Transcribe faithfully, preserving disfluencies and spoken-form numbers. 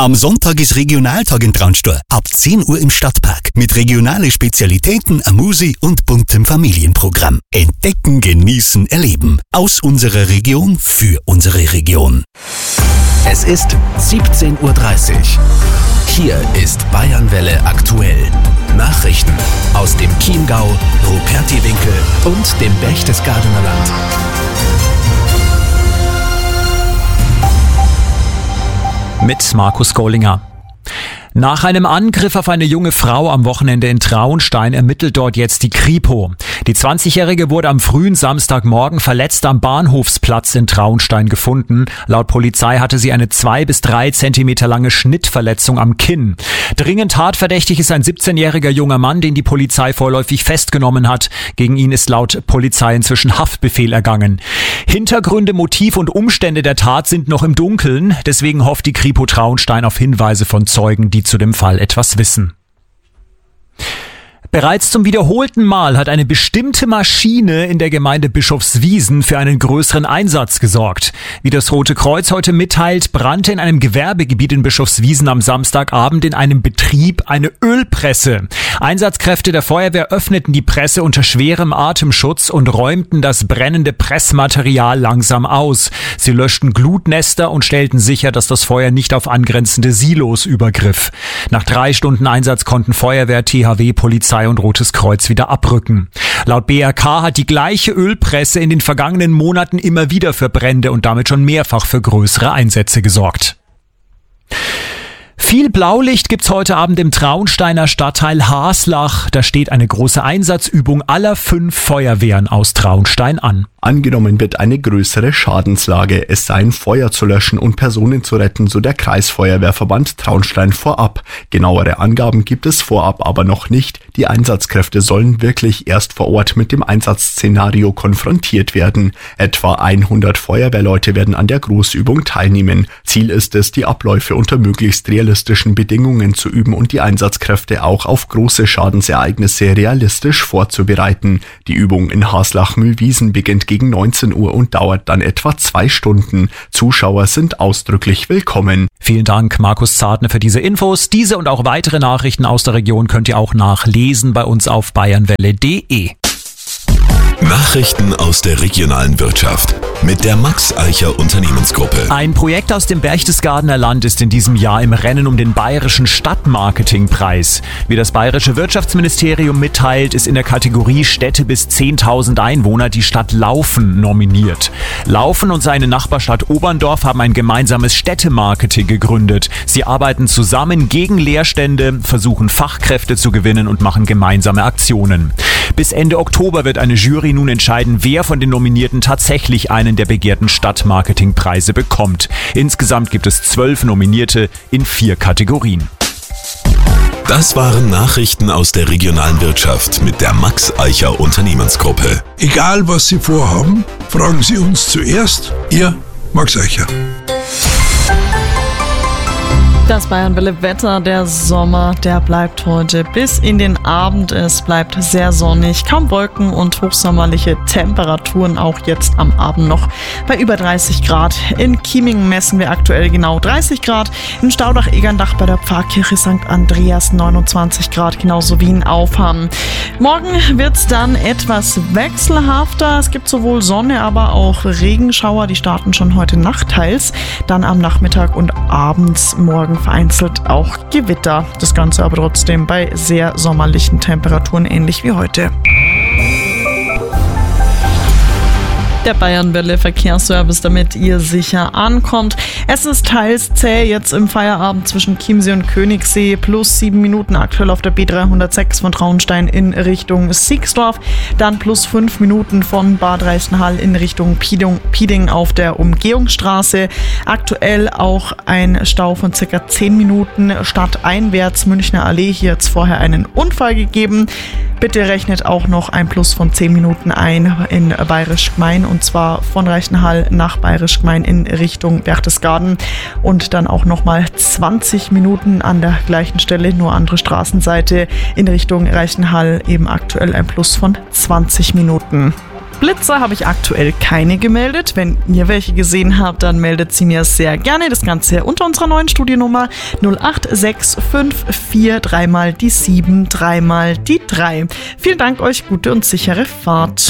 Am Sonntag ist Regionaltag in Traunstein. Ab zehn Uhr im Stadtpark. Mit regionalen Spezialitäten, Amusi und buntem Familienprogramm. Entdecken, genießen, erleben. Aus unserer Region für unsere Region. Es ist siebzehn Uhr dreißig. Hier ist Bayernwelle aktuell. Nachrichten aus dem Chiemgau, Rupertiwinkel und dem Berchtesgadener Land. Mit Markus Gollinger. Nach einem Angriff auf eine junge Frau am Wochenende in Traunstein ermittelt dort jetzt die Kripo. Die zwanzigjährige wurde am frühen Samstagmorgen verletzt am Bahnhofsplatz in Traunstein gefunden. Laut Polizei hatte sie eine zwei bis drei Zentimeter lange Schnittverletzung am Kinn. Dringend tatverdächtig ist ein siebzehnjähriger junger Mann, den die Polizei vorläufig festgenommen hat. Gegen ihn ist laut Polizei inzwischen Haftbefehl ergangen. Hintergründe, Motiv und Umstände der Tat sind noch im Dunkeln. Deswegen hofft die Kripo Traunstein auf Hinweise von Zeugen, die zu dem Fall etwas wissen. Bereits zum wiederholten Mal hat eine bestimmte Maschine in der Gemeinde Bischofswiesen für einen größeren Einsatz gesorgt. Wie das Rote Kreuz heute mitteilt, brannte in einem Gewerbegebiet in Bischofswiesen am Samstagabend in einem Betrieb eine Ölpresse. Einsatzkräfte der Feuerwehr öffneten die Presse unter schwerem Atemschutz und räumten das brennende Pressmaterial langsam aus. Sie löschten Glutnester und stellten sicher, dass das Feuer nicht auf angrenzende Silos übergriff. Nach drei Stunden Einsatz konnten Feuerwehr, T H W, Polizei und Rotes Kreuz wieder abrücken. Laut B R K hat die gleiche Ölpresse in den vergangenen Monaten immer wieder für Brände und damit schon mehrfach für größere Einsätze gesorgt. Viel Blaulicht gibt's heute Abend im Traunsteiner Stadtteil Haslach. Da steht eine große Einsatzübung aller fünf Feuerwehren aus Traunstein an. Angenommen wird eine größere Schadenslage. Es sei ein Feuer zu löschen und Personen zu retten, so der Kreisfeuerwehrverband Traunstein vorab. Genauere Angaben gibt es vorab aber noch nicht. Die Einsatzkräfte sollen wirklich erst vor Ort mit dem Einsatzszenario konfrontiert werden. Etwa hundert Feuerwehrleute werden an der Großübung teilnehmen. Ziel ist es, die Abläufe unter möglichst realistischen Bedingungen zu üben und die Einsatzkräfte auch auf große Schadensereignisse realistisch vorzubereiten. Die Übung in Haslach-Mühlwiesen beginnt gegen neunzehn Uhr und dauert dann etwa zwei Stunden. Zuschauer sind ausdrücklich willkommen. Vielen Dank, Markus Zartner, für diese Infos. Diese und auch weitere Nachrichten aus der Region könnt ihr auch nachlesen bei uns auf bayernwelle punkt de. Nachrichten aus der regionalen Wirtschaft mit der Max Eicher Unternehmensgruppe. Ein Projekt aus dem Berchtesgadener Land ist in diesem Jahr im Rennen um den Bayerischen Stadtmarketingpreis. Wie das Bayerische Wirtschaftsministerium mitteilt, ist in der Kategorie Städte bis zehntausend Einwohner die Stadt Laufen nominiert. Laufen und seine Nachbarstadt Oberndorf haben ein gemeinsames Städtemarketing gegründet. Sie arbeiten zusammen gegen Leerstände, versuchen Fachkräfte zu gewinnen und machen gemeinsame Aktionen. Bis Ende Oktober wird eine Jury nun entscheiden, wer von den Nominierten tatsächlich einen der begehrten Stadtmarketingpreise bekommt. Insgesamt gibt es zwölf Nominierte in vier Kategorien. Das waren Nachrichten aus der regionalen Wirtschaft mit der Max Eicher Unternehmensgruppe. Egal was Sie vorhaben, fragen Sie uns zuerst. Ihr Max Eicher. Das Bayernwelle-Wetter, der Sommer, der bleibt heute bis in den Abend. Es bleibt sehr sonnig, kaum Wolken und hochsommerliche Temperaturen, auch jetzt am Abend noch bei über dreißig Grad. In Chieming messen wir aktuell genau dreißig Grad, in Staudach-Egerndach bei der Pfarrkirche Sankt Andreas neunundzwanzig Grad, genauso wie in Aufham. Morgen wird es dann etwas wechselhafter. Es gibt sowohl Sonne, aber auch Regenschauer, die starten schon heute Nacht teils. Dann am Nachmittag und abends morgen vereinzelt auch Gewitter. Das Ganze aber trotzdem bei sehr sommerlichen Temperaturen, ähnlich wie heute. Der Bayernwelle Verkehrsservice, damit ihr sicher ankommt. Es ist teils zäh jetzt im Feierabend zwischen Chiemsee und Königssee, plus sieben Minuten aktuell auf der B dreihundertsechs von Traunstein in Richtung Siegsdorf, dann plus fünf Minuten von Bad Reichenhall in Richtung Pieding, Pieding auf der Umgehungsstraße. Aktuell auch ein Stau von circa zehn Minuten stadteinwärts, Münchner Allee, hier jetzt vorher einen Unfall gegeben. Bitte rechnet auch noch ein Plus von zehn Minuten ein in Bayerisch Gmein, und zwar von Reichenhall nach Bayerisch Gmein in Richtung Berchtesgaden, und dann auch nochmal zwanzig Minuten an der gleichen Stelle, nur andere Straßenseite in Richtung Reichenhall, eben aktuell ein Plus von zwanzig Minuten. Blitzer habe ich aktuell keine gemeldet. Wenn ihr welche gesehen habt, dann meldet sie mir sehr gerne. Das Ganze unter unserer neuen Studienummer null acht sechs fünf vier drei mal die sieben, drei mal die drei. Vielen Dank euch, gute und sichere Fahrt.